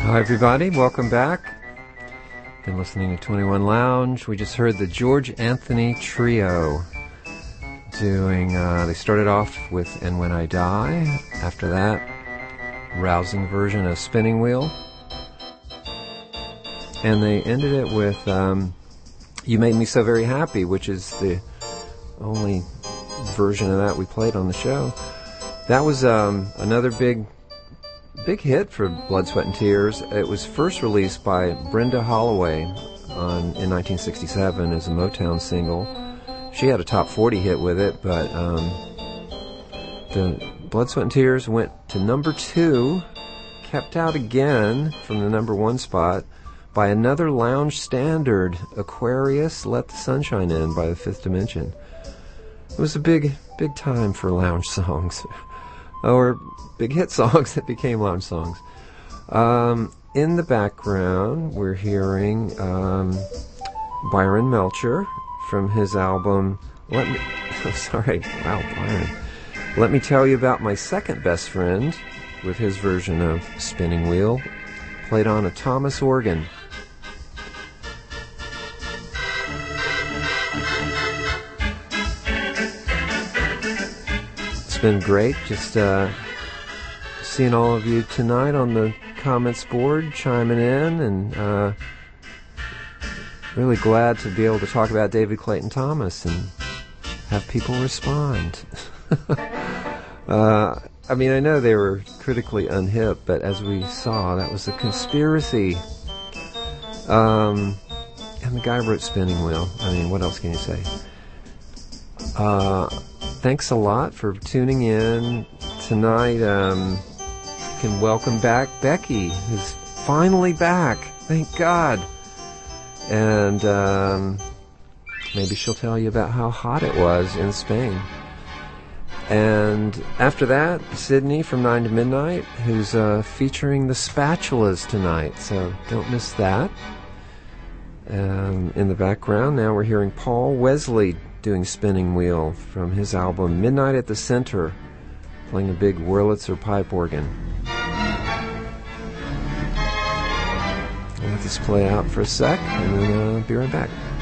Hi everybody, welcome back. Been listening to 21 Lounge. We just heard the George Anthony Trio doing, they started off with And When I Die. After that, rousing version of Spinning Wheel. And they ended it with You Made Me So Very Happy, which is the only version of that we played on the show. That was another big hit for Blood, Sweat and Tears. It was first released by Brenda Holloway in 1967 as a Motown single. She had a top 40 hit with it, but the Blood, Sweat and Tears went to number 2, kept out again from the number 1 spot by another lounge standard, Aquarius, Let the Sunshine In by the Fifth Dimension. It was a big time for lounge songs. Or big hit songs that became lounge songs. In the background, we're hearing Byron Melcher from his album Let Me Tell You About My Second Best Friend, with his version of Spinning Wheel, played on a Thomas organ. It's been great just seeing all of you tonight on the comments board chiming in, and really glad to be able to talk about David Clayton Thomas and have people respond. I mean, I know they were critically unhip, but as we saw, that was a conspiracy. And the guy wrote Spinning Wheel. I mean, what else can you say? Thanks a lot for tuning in tonight. Can welcome back Becky, who's finally back. Thank God. And maybe she'll tell you about how hot it was in Spain. And after that, Sydney from 9 to midnight, who's featuring the Spatulas tonight, so don't miss that. In the background, now we're hearing Paul Wesley doing Spinning Wheel from his album Midnight at the Center, playing a big Wurlitzer pipe organ. I'll let this play out for a sec, and then be right back.